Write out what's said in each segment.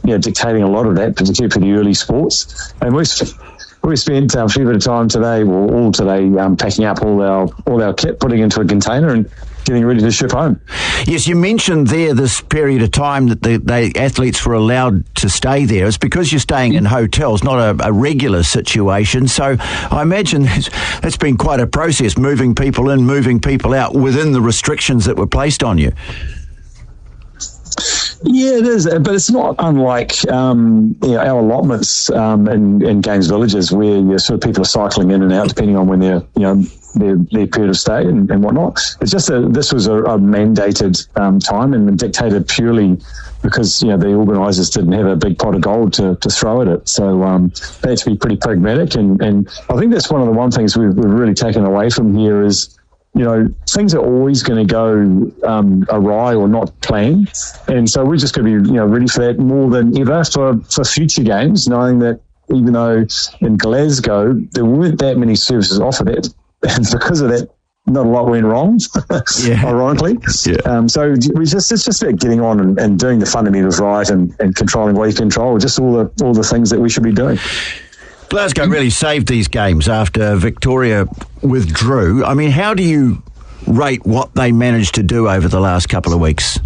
dictating a lot of that, particularly for the early sports. And we spent a fair bit of time today, all today, packing up all our kit, putting into a container and getting ready to ship home. Yes, you mentioned there this period of time that the athletes were allowed to stay there. It's because you're staying in hotels, not a regular situation. So I imagine that's been quite a process, moving people in, moving people out within the restrictions that were placed on you. Yeah, it is, but it's not unlike our allotments in Games Villages, where sort of people are cycling in and out depending on when their period of stay and whatnot. It's just this was a mandated time and dictated purely because the organisers didn't have a big pot of gold to throw at it. So they had to be pretty pragmatic, and I think that's one of the things we've really taken away from here is, things are always going to go awry or not planned. And so we're just going to be, ready for that more than ever for future games, knowing that even though in Glasgow there weren't that many services offered it, and because of that, not a lot went wrong, ironically. Yeah. So it's just about getting on and doing the fundamentals right and controlling what you control, just all the things that we should be doing. Glasgow really saved these games after Victoria withdrew. I mean, how do you rate what they managed to do over the last couple of weeks?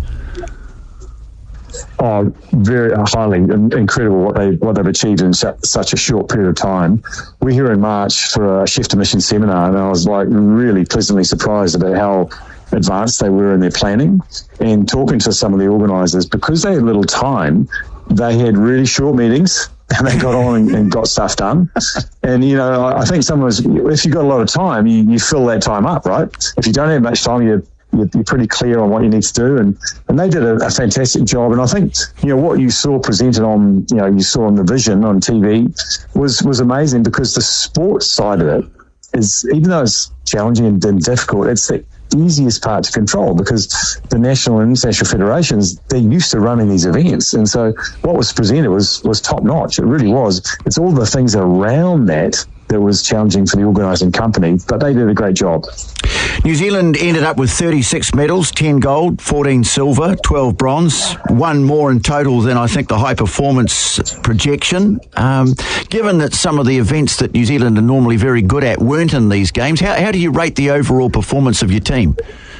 Oh, very highly incredible what they've achieved in such a short period of time. We're here in March for a Chef to Mission seminar, and I was really pleasantly surprised about how advanced they were in their planning. And talking to some of the organisers, because they had little time, they had really short meetings. And they got on and got stuff done. And, I think sometimes if you've got a lot of time, you fill that time up, right? If you don't have much time, you're pretty clear on what you need to do. And they did a fantastic job. And I think, what you saw presented on, you saw on the vision on TV was amazing, because the sports side of it is, even though it's challenging and difficult, it's the easiest part to control, because the national and international federations, they're used to running these events, and so what was presented was top notch. It really was. It's all the things around that was challenging for the organising company, but they did a great job. New Zealand ended up with 36 medals, 10 gold, 14 silver, 12 bronze, one more in total than I think the high performance projection. Given that some of the events that New Zealand are normally very good at weren't in these games, how do you rate the overall performance of your team?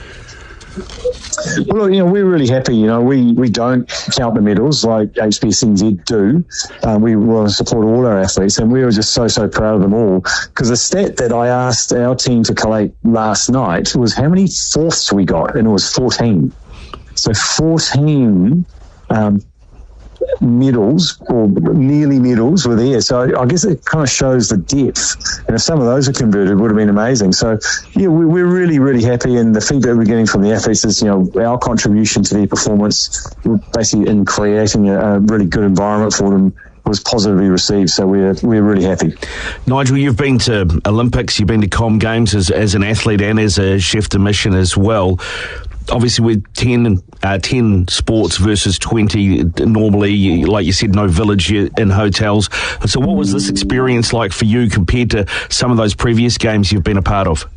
Well, we're really happy. We don't count the medals like HPSNZ do. We want to support all our athletes, and we were just so proud of them all. Because the stat that I asked our team to collate last night was how many fourths we got, and it was 14. So 14 medals, or nearly medals, were there. So I guess it kind of shows the depth. And if some of those are converted, it would have been amazing. So, we're really, really happy. And the feedback we're getting from the athletes is, our contribution to their performance, basically in creating a really good environment for them, was positively received. So we're really happy. Nigel, you've been to Olympics, you've been to Com Games as an athlete and as a chef de mission as well. Obviously, with 10 sports versus 20, normally, like you said, no village in hotels. So what was this experience like for you compared to some of those previous games you've been a part of?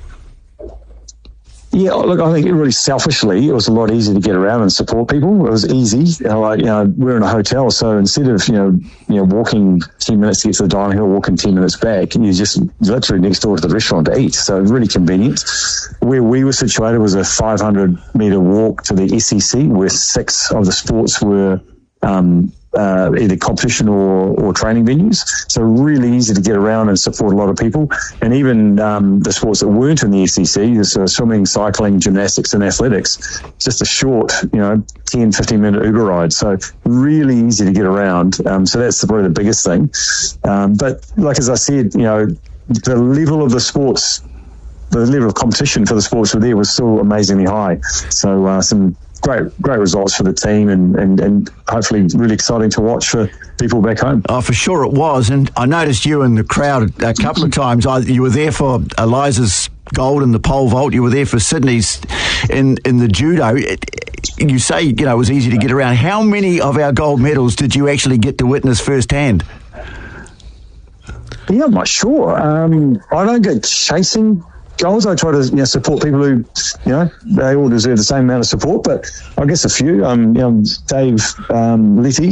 Yeah, look, I think really selfishly, it was a lot easier to get around and support people. It was easy. We're in a hotel, so instead of, walking 10 minutes to get to the dining hall, walking 10 minutes back, you're just literally next door to the restaurant to eat. So really convenient. Where we were situated was a 500-metre walk to the SEC, where 6 of the sports were either competition or training venues. So really easy to get around and support a lot of people. And even the sports that weren't in the SEC, so swimming, cycling, gymnastics and athletics, just a short, 10-15-minute Uber ride. So really easy to get around. So that's probably the biggest thing. But like as I said, the level of the sports, the level of competition for the sports were there was still amazingly high. So some great results for the team, and hopefully really exciting to watch for people back home. Oh, for sure it was. And I noticed you in the crowd a couple of times. You were there for Eliza's gold in the pole vault. You were there for Sydney's in the judo. You say, it was easy to get around. How many of our gold medals did you actually get to witness firsthand? Yeah, I'm not sure. I don't go chasing goals. I try to support people who, they all deserve the same amount of support, but I guess a few. Dave Letty